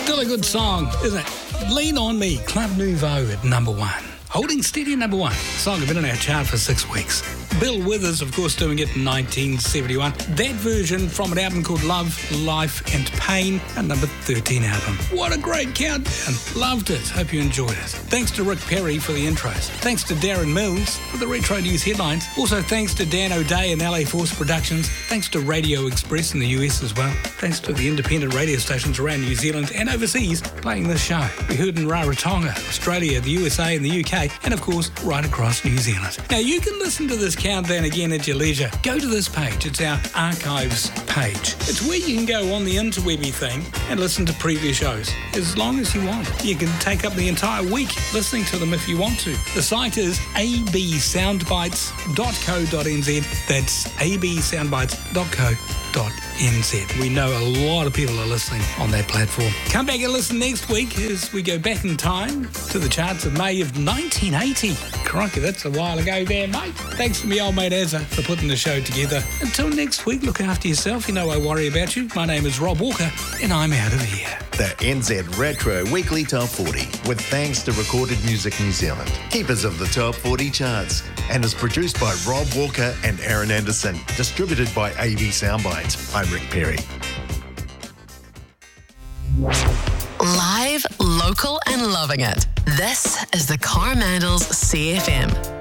Still a good song, isn't it? Lean on Me, Club Nouveau at number 1. Holding steady at number 1. Song had been in our chart for 6 weeks. Bill Withers, of course, doing it in 1971. That version from an album called Love, Life and Pain, a number 13 album. What a great countdown. Loved it. Hope you enjoyed it. Thanks to Rick Perry for the intros. Thanks to Darren Mills for the Retro News headlines. Also thanks to Dan O'Day and LA Force Productions. Thanks to Radio Express in the US as well. Thanks to the independent radio stations around New Zealand and overseas playing this show. We heard in Rarotonga, Australia, the USA and the UK, and of course right across New Zealand. Now you can listen to this countdown again at your leisure. Go to this page. It's our archives page. It's where you can go on the interwebby thing and listen to previous shows as long as you want. You can take up the entire week listening to them if you want to. The site is absoundbites.co.nz. That's absoundbites.co.nz. We know a lot of people are listening on that platform. Come back and listen next week as we go back in time to the charts of May of 1980. Crikey, that's a while ago there, mate. Thanks to me old mate Azza for putting the show together. Until next week, look after yourself. You know I worry about you. My name is Rob Walker, and I'm out of here. The NZ Retro Weekly Top 40, with thanks to Recorded Music New Zealand, keepers of the Top 40 charts, and is produced by Rob Walker and Aaron Anderson, distributed by AV Soundbites. I'm Rick Perry. Live, local and loving it. This is the Coromandels CFM.